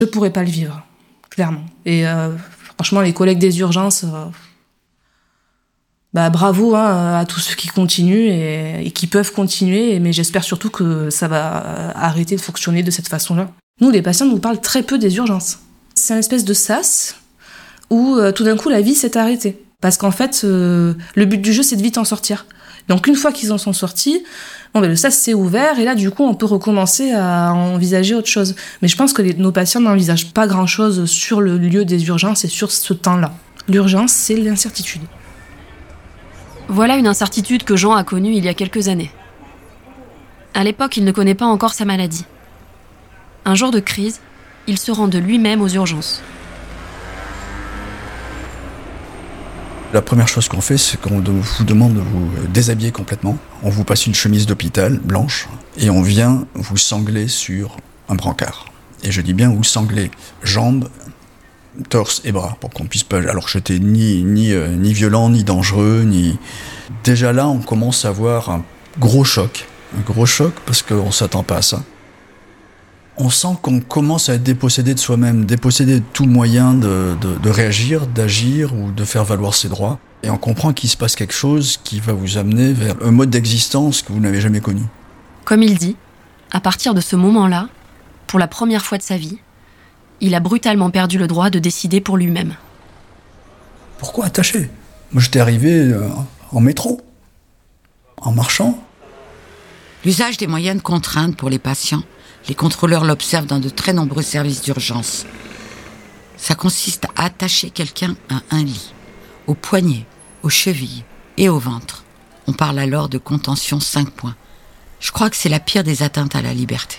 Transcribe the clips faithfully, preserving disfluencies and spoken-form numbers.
Je pourrais pas le vivre, clairement. Et euh, franchement, les collègues des urgences, euh, bah bravo hein, à tous ceux qui continuent et, et qui peuvent continuer, mais j'espère surtout que ça va arrêter de fonctionner de cette façon-là. Nous, les patients nous parlent très peu des urgences. C'est une espèce de sas où euh, tout d'un coup la vie s'est arrêtée. Parce qu'en fait, euh, le but du jeu, c'est de vite en sortir. Donc une fois qu'ils en sont sortis, bon, ben, le sas s'est ouvert et là, du coup, on peut recommencer à envisager autre chose. Mais je pense que les, nos patients n'envisagent pas grand-chose sur le lieu des urgences et sur ce temps-là. L'urgence, c'est l'incertitude. Voilà une incertitude que Jean a connue il y a quelques années. À l'époque, il ne connaît pas encore sa maladie. Un jour de crise, il se rend de lui-même aux urgences. La première chose qu'on fait, c'est qu'on vous demande de vous déshabiller complètement. On vous passe une chemise d'hôpital blanche et on vient vous sangler sur un brancard. Et je dis bien vous sangler jambes, torse et bras pour qu'on puisse pas. Alors que j'étais ni ni euh, ni violent, ni dangereux, ni. Déjà là, on commence à avoir un gros choc, un gros choc parce qu'on s'attend pas à ça. On sent qu'on commence à être dépossédé de soi-même, dépossédé de tout moyen de, de, de réagir, d'agir ou de faire valoir ses droits. Et on comprend qu'il se passe quelque chose qui va vous amener vers un mode d'existence que vous n'avez jamais connu. Comme il dit, à partir de ce moment-là, pour la première fois de sa vie, il a brutalement perdu le droit de décider pour lui-même. Pourquoi attacher ? Moi, j'étais arrivé euh, en métro, en marchant. L'usage des moyens de contrainte pour les patients, les contrôleurs l'observent dans de très nombreux services d'urgence. Ça consiste à attacher quelqu'un à un lit, aux poignets, aux chevilles et au ventre. On parle alors de contention cinq points. Je crois que c'est la pire des atteintes à la liberté.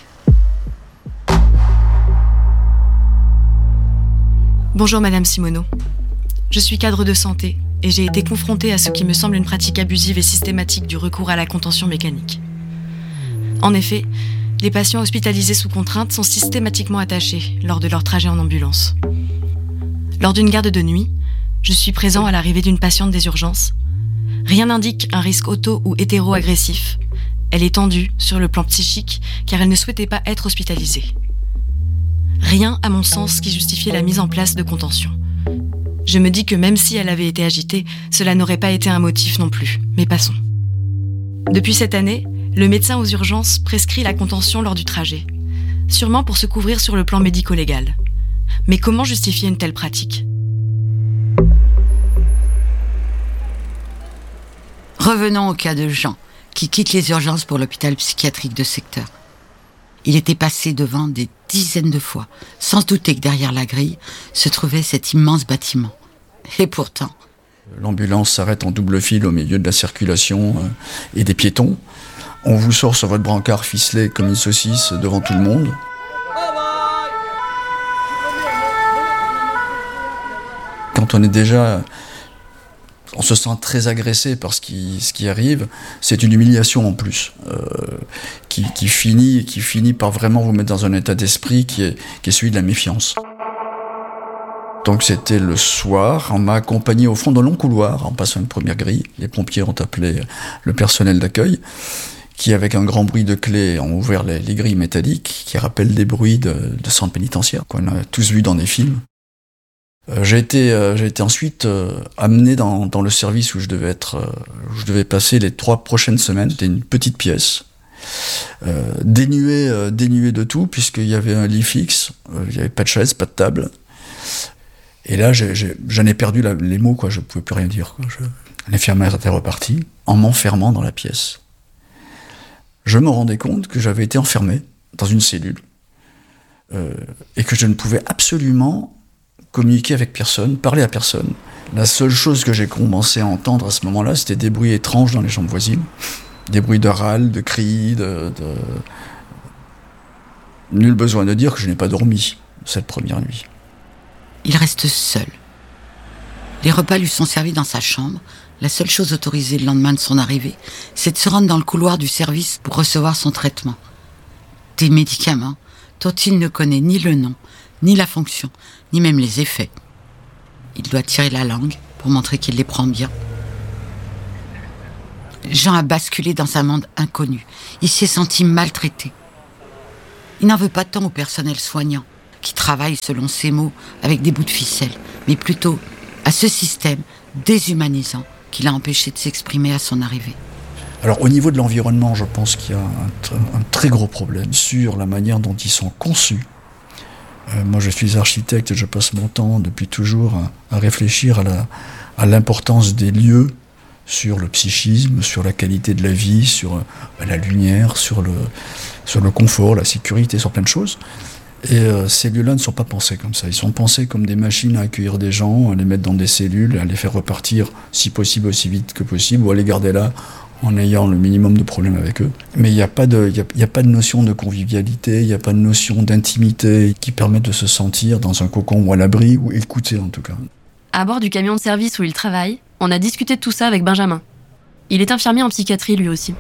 Bonjour Madame Simoneau. Je suis cadre de santé et j'ai été confrontée à ce qui me semble une pratique abusive et systématique du recours à la contention mécanique. En effet, les patients hospitalisés sous contrainte sont systématiquement attachés lors de leur trajet en ambulance. Lors d'une garde de nuit, je suis présent à l'arrivée d'une patiente des urgences. Rien n'indique un risque auto- ou hétéro-agressif. Elle est tendue sur le plan psychique car elle ne souhaitait pas être hospitalisée. Rien, à mon sens, qui justifiait la mise en place de contention. Je me dis que même si elle avait été agitée, cela n'aurait pas été un motif non plus. Mais passons. Depuis cette année, le médecin aux urgences prescrit la contention lors du trajet. Sûrement pour se couvrir sur le plan médico-légal. Mais comment justifier une telle pratique ? Revenons au cas de Jean, qui quitte les urgences pour l'hôpital psychiatrique de secteur. Il était passé devant des dizaines de fois, sans se douter que derrière la grille se trouvait cet immense bâtiment. Et pourtant... L'ambulance s'arrête en double file au milieu de la circulation euh, et des piétons. On vous sort sur votre brancard ficelé comme une saucisse devant tout le monde. Quand on est déjà... On se sent très agressé par ce qui, ce qui arrive, c'est une humiliation en plus, euh, qui, qui, finit, qui finit par vraiment vous mettre dans un état d'esprit qui est, qui est celui de la méfiance. Donc c'était le soir, on m'a accompagné au fond d'un long couloir en passant une première grille. Les pompiers ont appelé le personnel d'accueil, qui avec un grand bruit de clés ont ouvert les, les grilles métalliques qui rappellent des bruits de, de centres pénitentiaires qu'on a tous vus dans des films. Euh, j'ai été, euh, j'ai été ensuite euh, amené dans, dans le service où je devais être, euh, où je devais passer les trois prochaines semaines. C'était une petite pièce, euh, dénuée, euh, dénuée de tout, puisqu'il y avait un lit fixe, euh, il n'y avait pas de chaise, pas de table. Et là, j'ai, j'ai, j'en ai perdu la, les mots, quoi. Je ne pouvais plus rien dire, quoi. Je, l'infirmière était repartie en m'enfermant dans la pièce. Je me rendais compte que j'avais été enfermé dans une cellule euh, et que je ne pouvais absolument communiquer avec personne, parler à personne. La seule chose que j'ai commencé à entendre à ce moment-là, c'était des bruits étranges dans les chambres voisines. Des bruits de râles, de cris, de, de... Nul besoin de dire que je n'ai pas dormi cette première nuit. Il reste seul. Les repas lui sont servis dans sa chambre. La seule chose autorisée le lendemain de son arrivée, c'est de se rendre dans le couloir du service pour recevoir son traitement. Des médicaments dont il ne connaît ni le nom, ni la fonction, ni même les effets. Il doit tirer la langue pour montrer qu'il les prend bien. Jean a basculé dans un monde inconnu. Il s'est senti maltraité. Il n'en veut pas tant au personnel soignant qui travaille, selon ses mots, avec des bouts de ficelle, mais plutôt à ce système déshumanisant qui l'a empêché de s'exprimer à son arrivée. Alors au niveau de l'environnement, je pense qu'il y a un, un très gros problème sur la manière dont ils sont conçus. Euh, moi je suis architecte et je passe mon temps depuis toujours à, à réfléchir à, la, à l'importance des lieux sur le psychisme, sur la qualité de la vie, sur euh, la lumière, sur le, sur le confort, la sécurité, sur plein de choses. Et euh, ces lieux-là ne sont pas pensés comme ça. Ils sont pensés comme des machines à accueillir des gens, à les mettre dans des cellules, à les faire repartir, si possible, aussi vite que possible, ou à les garder là en ayant le minimum de problèmes avec eux. Mais il n'y a pas de, il y a, il y a pas de notion de convivialité, il n'y a pas de notion d'intimité qui permet de se sentir dans un cocon ou à l'abri, ou écouté en tout cas. À bord du camion de service où il travaille, on a discuté de tout ça avec Benjamin. Il est infirmier en psychiatrie lui aussi.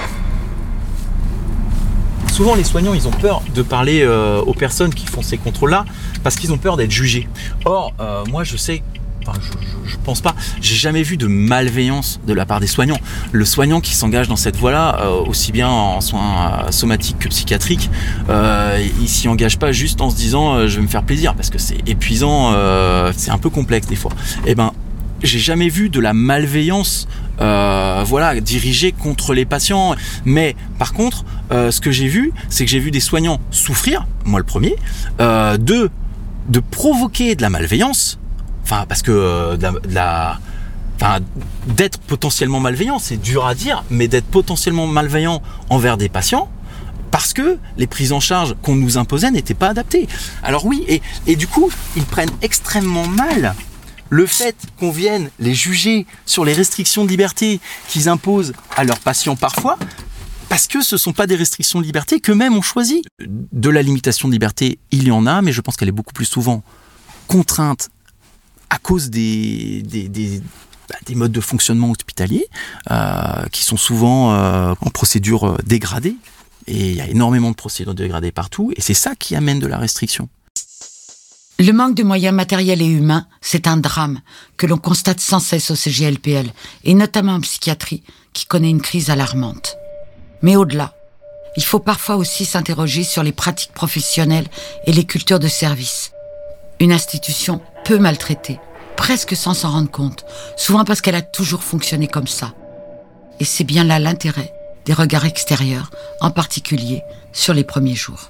Souvent, les soignants, ils ont peur de parler euh, aux personnes qui font ces contrôles-là parce qu'ils ont peur d'être jugés. Or, euh, moi, je sais, enfin, je, je, je pense pas, j'ai jamais vu de malveillance de la part des soignants. Le soignant qui s'engage dans cette voie-là, euh, aussi bien en soins somatiques que psychiatriques, euh, il s'y engage pas juste en se disant euh, je vais me faire plaisir parce que c'est épuisant, euh, c'est un peu complexe des fois. Eh ben, j'ai jamais vu de la malveillance euh, voilà, dirigée contre les patients. Mais par contre, euh, ce que j'ai vu, c'est que j'ai vu des soignants souffrir, moi le premier, euh, de, de provoquer de la malveillance, enfin parce que euh, de la, de la, enfin, d'être potentiellement malveillant, c'est dur à dire, mais d'être potentiellement malveillant envers des patients, parce que les prises en charge qu'on nous imposait n'étaient pas adaptées. Alors oui, et, et du coup, ils prennent extrêmement mal le fait qu'on vienne les juger sur les restrictions de liberté qu'ils imposent à leurs patients parfois, parce que ce ne sont pas des restrictions de liberté qu'eux-mêmes ont choisi. De la limitation de liberté, il y en a, mais je pense qu'elle est beaucoup plus souvent contrainte à cause des, des, des, bah, des modes de fonctionnement hospitaliers, euh, qui sont souvent euh, en procédure dégradée. Et il y a énormément de procédures dégradées partout, et c'est ça qui amène de la restriction. Le manque de moyens matériels et humains, c'est un drame que l'on constate sans cesse au C G L P L, et notamment en psychiatrie, qui connaît une crise alarmante. Mais au-delà, il faut parfois aussi s'interroger sur les pratiques professionnelles et les cultures de service. Une institution peu maltraitée, presque sans s'en rendre compte, souvent parce qu'elle a toujours fonctionné comme ça. Et c'est bien là l'intérêt des regards extérieurs, en particulier sur les premiers jours.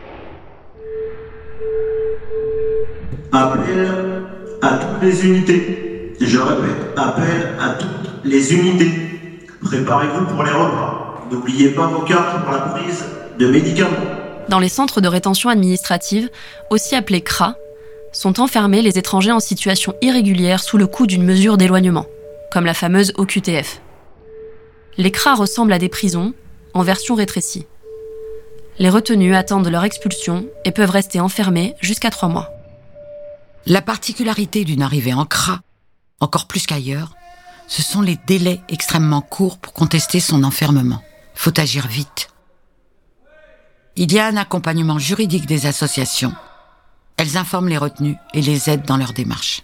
Appel à toutes les unités. Je répète, appel à toutes les unités. Préparez-vous pour les repas. N'oubliez pas vos cartes pour la prise de médicaments. Dans les centres de rétention administrative, aussi appelés C R A, sont enfermés les étrangers en situation irrégulière sous le coup d'une mesure d'éloignement, comme la fameuse O Q T F. Les C R A ressemblent à des prisons, en version rétrécie. Les retenus attendent leur expulsion et peuvent rester enfermés jusqu'à trois mois. La particularité d'une arrivée en C R A, encore plus qu'ailleurs, ce sont les délais extrêmement courts pour contester son enfermement. Faut agir vite. Il y a un accompagnement juridique des associations. Elles informent les retenus et les aident dans leur démarche.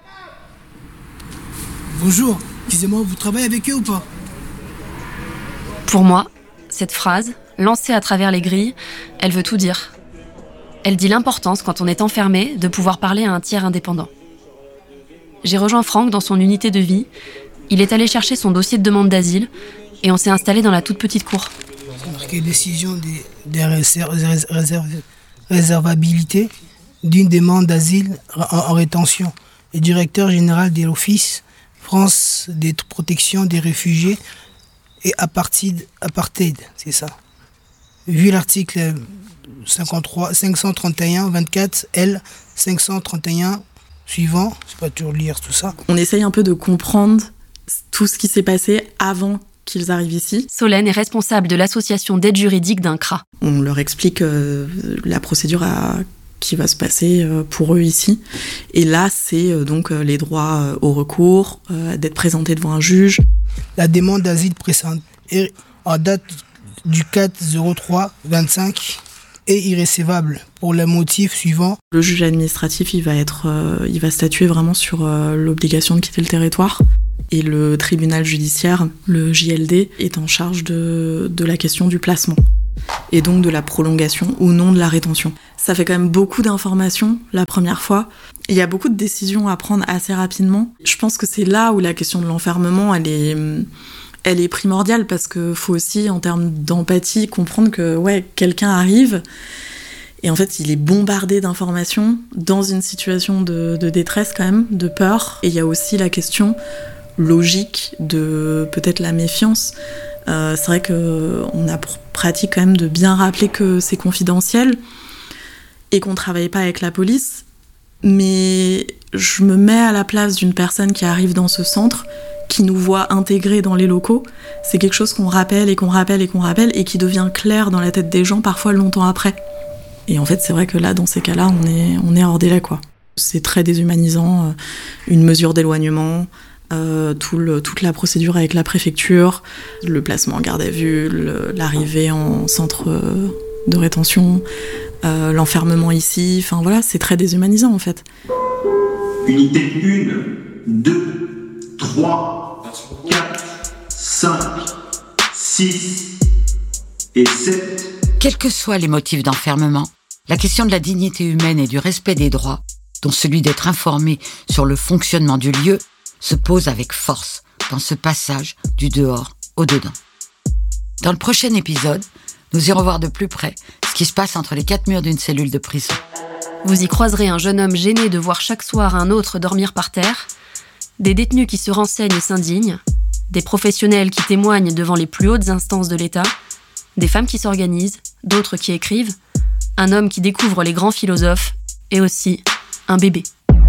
Bonjour, excusez-moi, vous travaillez avec eux ou pas ? Pour moi, cette phrase, lancée à travers les grilles, elle veut tout dire. Elle dit l'importance, quand on est enfermé, de pouvoir parler à un tiers indépendant. J'ai rejoint Franck dans son unité de vie. Il est allé chercher son dossier de demande d'asile et on s'est installé dans la toute petite cour. C'est marqué décision des, des réserv, réserv, réservabilité d'une demande d'asile en, en rétention. Le directeur général de l'Office France de protection des réfugiés et apartheid, apartheid, c'est ça. Vu l'article cinquante-trois, cinq cent trente et un vingt-quatre L cinq cent trente et un suivant, c'est pas toujours lire tout ça. On essaye un peu de comprendre tout ce qui s'est passé avant qu'ils arrivent ici. Solène est responsable de l'association d'aide juridique d'un C R A. On leur explique euh, la procédure à, qui va se passer euh, pour eux ici. Et là, c'est euh, donc euh, les droits euh, au recours, euh, d'être présenté devant un juge. La demande d'asile précédente est en date du quatre zéro trois vingt-cinq est irrécevable pour le motif suivant. Le juge administratif, il va être, euh, il va statuer vraiment sur euh, l'obligation de quitter le territoire. Et le tribunal judiciaire, le J L D, est en charge de, de la question du placement. Et donc de la prolongation ou non de la rétention. Ça fait quand même beaucoup d'informations la première fois. Il y a beaucoup de décisions à prendre assez rapidement. Je pense que c'est là où la question de l'enfermement, elle est, elle est primordiale parce que faut aussi, en termes d'empathie, comprendre que ouais, quelqu'un arrive et en fait, il est bombardé d'informations dans une situation de, de détresse quand même, de peur. Et il y a aussi la question logique de peut-être la méfiance. Euh, c'est vrai qu'on a pour pratique quand même de bien rappeler que c'est confidentiel et qu'on ne travaille pas avec la police. Mais je me mets à la place d'une personne qui arrive dans ce centre, qui nous voit intégrés dans les locaux. C'est quelque chose qu'on rappelle et qu'on rappelle et qu'on rappelle et qui devient clair dans la tête des gens parfois longtemps après. Et en fait, c'est vrai que là, dans ces cas-là, on est, on est hors délai, quoi. C'est très déshumanisant, euh, une mesure d'éloignement, euh, tout le, toute la procédure avec la préfecture, le placement en garde à vue, le, l'arrivée en centre de rétention, euh, l'enfermement ici, enfin voilà, c'est très déshumanisant, en fait. Unité un, deux, trois, quatre, cinq, six et sept. Quels que soient les motifs d'enfermement, la question de la dignité humaine et du respect des droits, dont celui d'être informé sur le fonctionnement du lieu, se pose avec force dans ce passage du dehors au dedans. Dans le prochain épisode, nous irons voir de plus près ce qui se passe entre les quatre murs d'une cellule de prison. Vous y croiserez un jeune homme gêné de voir chaque soir un autre dormir par terre, des détenus qui se renseignent et s'indignent, des professionnels qui témoignent devant les plus hautes instances de l'État, des femmes qui s'organisent, d'autres qui écrivent, un homme qui découvre les grands philosophes et aussi un bébé.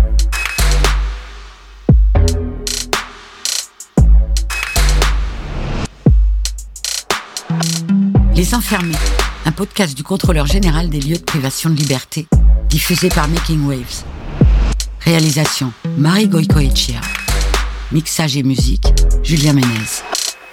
Les Enfermés, un podcast du contrôleur général des lieux de privation de liberté, diffusé par Making Waves. Réalisation, Marie Goicoechea. Mixage et musique, Julien Ménez.